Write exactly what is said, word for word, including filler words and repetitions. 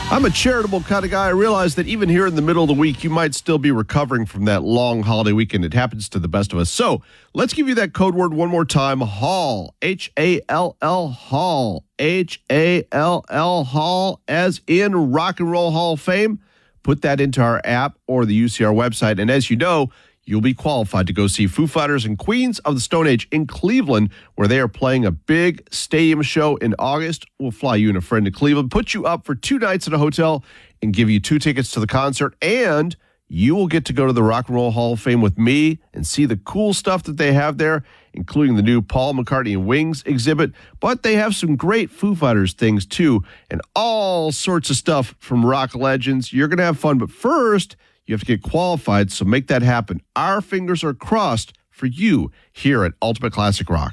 I'm a charitable kind of guy. I realize that even here in the middle of the week, you might still be recovering from that long holiday weekend. It happens to the best of us. So let's give you that code word one more time. Hall. H A L L, Hall. H A L L, Hall, as in Rock and Roll Hall of Fame. Put that into our app or the U C R website. And as you know, you'll be qualified to go see Foo Fighters and Queens of the Stone Age in Cleveland, where they are playing a big stadium show in August. We'll fly you and a friend to Cleveland, put you up for two nights at a hotel, and give you two tickets to the concert. And you will get to go to the Rock and Roll Hall of Fame with me and see the cool stuff that they have there, including the new Paul McCartney and Wings exhibit. But they have some great Foo Fighters things, too, and all sorts of stuff from rock legends. You're going to have fun. But first, you have to get qualified, so make that happen. Our fingers are crossed for you here at Ultimate Classic Rock.